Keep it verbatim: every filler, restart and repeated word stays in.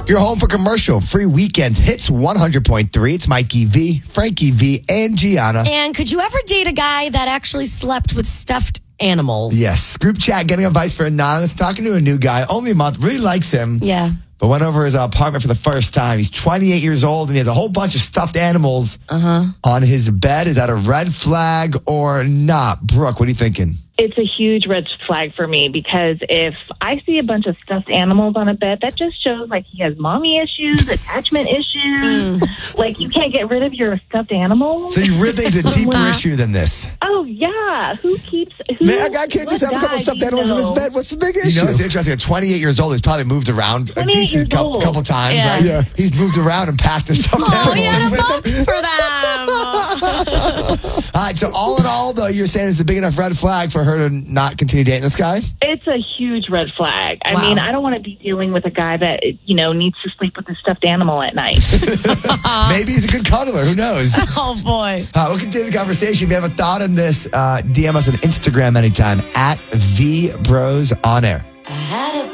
You're home for commercial free weekends. Hits one hundred point three. It's Mikey V, Frankie V, and Gianna. And could you ever date a guy that actually slept with stuffed animals? Yes. Group chat, getting advice for Anonymous, talking to a new guy, only a month, really likes him. Yeah. But went over his apartment for the first time. He's twenty-eight years old, and he has a whole bunch of stuffed animals uh-huh. on his bed. Is that a red flag or not? Brooke, what are you thinking? It's a huge red flag for me because if I see a bunch of stuffed animals on a bed, that just shows like he has mommy issues, attachment issues. Mm. Like you can't get rid of your stuffed animals. So you really think it's a deeper issue than this? Oh, yeah. Who keeps... Who, Man, I can't just have a couple stuffed animals know? in his bed. What's the big issue? You know, it's interesting. At twenty-eight years old, he's probably moved around a decent couple, couple times, yeah. right? Yeah. He's moved around and packed his stuffed oh, animals. He had a box for them. All right, so all in all, though, you're saying it's a big enough red flag for her to not continue dating this guy? It's a huge red flag. I wow. mean, I don't want to be dealing with a guy that, you know, needs to sleep with a stuffed animal at night. Maybe he's a good cuddler. Who knows? Oh, boy. All right, we'll continue the conversation. If you have a thought on this, uh, D M us on Instagram anytime at V Bros On Air.